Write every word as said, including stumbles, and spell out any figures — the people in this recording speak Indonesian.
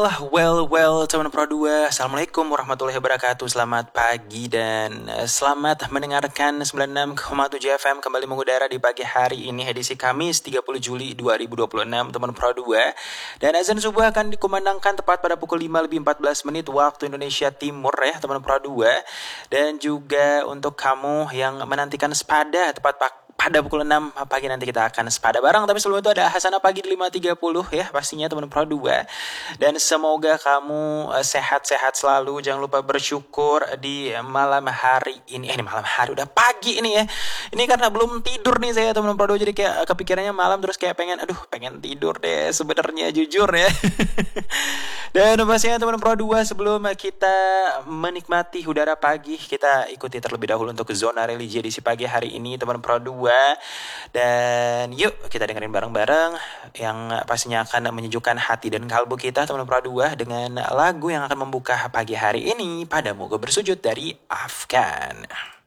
Lah, well, well, teman Pro dua, Assalamualaikum warahmatullahi wabarakatuh. Selamat pagi dan eh, selamat mendengarkan sembilan puluh enam koma tujuh F M kembali mengudara di pagi hari ini, edisi Kamis tiga puluh Juli dua ribu dua puluh enam, teman Pro dua. Dan azan subuh akan dikumandangkan tepat pada pukul lima lebih empat belas menit waktu Indonesia Timur ya, teman Pro dua. Dan juga untuk kamu yang menantikan sepada tepat pak pada pukul enam pagi nanti kita akan sepada bareng. Tapi sebelum itu ada Hasanah pagi di lima tiga puluh ya, pastinya teman Pro dua. Dan semoga kamu uh, sehat-sehat selalu. Jangan lupa bersyukur di malam hari ini. Eh, ini malam hari, udah pagi ini ya. Ini karena belum tidur nih saya, teman Pro dua. Jadi kayak kepikirannya malam, terus kayak pengen, aduh pengen tidur deh sebenarnya, jujur ya. Dan pastinya teman Pro dua, sebelum kita menikmati udara pagi, kita ikuti terlebih dahulu untuk zona religi edisi pagi hari ini, teman Pro dua. Dan yuk kita dengerin bareng-bareng yang pastinya akan menyejukkan hati dan kalbu kita, teman Pro dua, dengan lagu yang akan membuka pagi hari ini, Padamu Ku Bersujud dari Afgan.